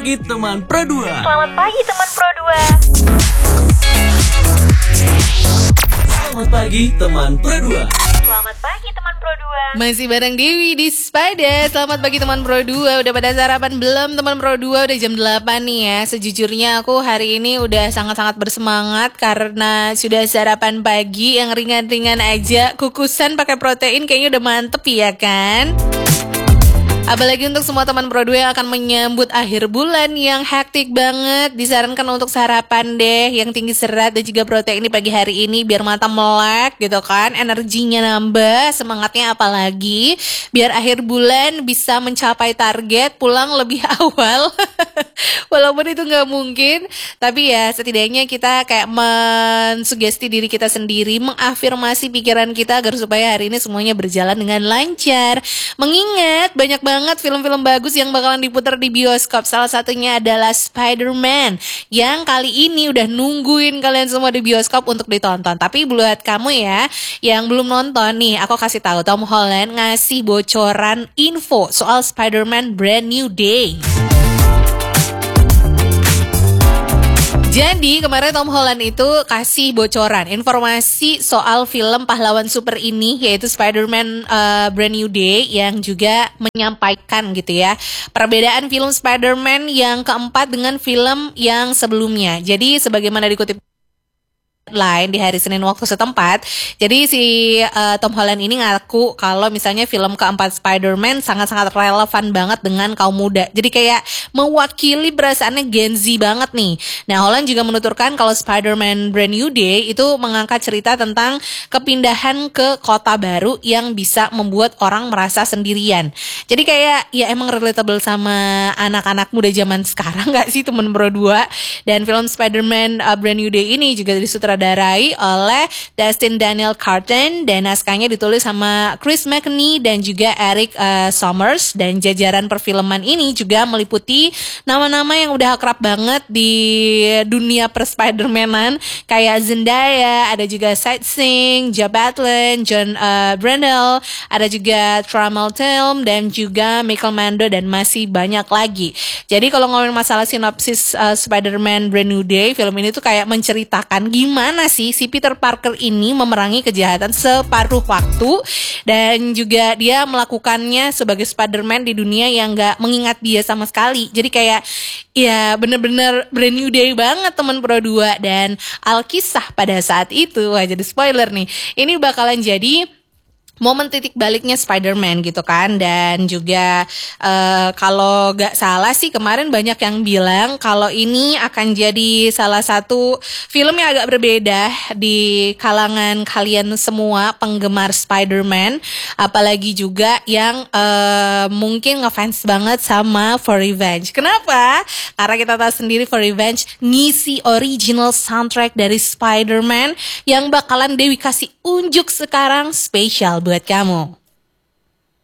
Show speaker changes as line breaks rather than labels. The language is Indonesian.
pagi teman Pro 2.
Selamat pagi teman Pro 2.
Selamat pagi teman Pro 2.
Selamat pagi teman Pro 2.
Masih bareng Dewi di Spada. Selamat pagi teman Pro 2. Udah pada sarapan belum teman Pro 2? Udah jam 8 nih ya. Sejujurnya aku hari ini udah sangat-sangat bersemangat karena sudah sarapan pagi yang ringan-ringan aja. Kukusan pakai protein kayaknya udah mantep ya kan? Apalagi untuk semua teman Pro 2 yang akan menyambut akhir bulan yang hektik banget, disarankan untuk sarapan deh yang tinggi serat dan juga protein di pagi hari ini biar mata melek gitu kan, energinya nambah, semangatnya apalagi biar akhir bulan bisa mencapai target pulang lebih awal. Walaupun itu gak mungkin, tapi ya setidaknya kita kayak mensugesti diri kita sendiri, mengafirmasi pikiran kita agar supaya hari ini semuanya berjalan dengan lancar. Mengingat banyak banget film-film bagus yang bakalan diputar di bioskop. Salah satunya adalah Spider-Man yang kali ini udah nungguin kalian semua di bioskop untuk ditonton. Tapi buat kamu ya yang belum nonton nih, aku kasih tahu Tom Holland ngasih bocoran info soal Spider-Man Brand New Day. Jadi kemarin Tom Holland itu kasih bocoran informasi soal film pahlawan super ini, yaitu Spider-Man Brand New Day, yang juga menyampaikan gitu ya perbedaan film Spider-Man yang keempat dengan film yang sebelumnya. Jadi sebagaimana dikutip lain di hari Senin waktu setempat. Jadi si Tom Holland ini ngaku kalau misalnya film keempat Spider-Man sangat-sangat relevan banget dengan kaum muda. Jadi kayak mewakili perasaannya Gen Z banget nih. Nah, Holland juga menuturkan kalau Spider-Man Brand New Day itu mengangkat cerita tentang kepindahan ke kota baru yang bisa membuat orang merasa sendirian. Jadi kayak ya emang relatable sama anak-anak muda zaman sekarang gak sih temen Pro 2? Dan film Spider-Man Brand New Day ini juga disutradarai oleh Dustin Daniel Carton dan naskahnya ditulis sama Chris McNee dan juga Eric Sommers. Dan jajaran perfilman ini juga meliputi nama-nama yang udah akrab banget di dunia per-Spider-Manan kayak Zendaya, ada juga Sightseeing, Joe Batlin, John Brendel, ada juga Trammell Tilm dan juga Michael Mando dan masih banyak lagi. Jadi kalau ngomongin masalah sinopsis Spider-Man Brand New Day, film ini tuh kayak menceritakan gimana sih si Peter Parker ini memerangi kejahatan separuh waktu dan juga dia melakukannya sebagai Spider-Man di dunia yang gak mengingat dia sama sekali. Jadi kayak ya bener-bener Brand New Day banget teman Pro 2. Dan alkisah pada saat itu, wah jadi spoiler nih, ini bakalan jadi momen titik baliknya Spider-Man gitu kan. Dan juga kalau gak salah sih kemarin banyak yang bilang kalau ini akan jadi salah satu film yang agak berbeda di kalangan kalian semua penggemar Spider-Man, apalagi juga yang mungkin ngefans banget sama For Revenge. Kenapa? Karena kita tahu sendiri For Revenge ngisi original soundtrack dari Spider-Man yang bakalan Dewi kasih unjuk sekarang spesial buat kamu.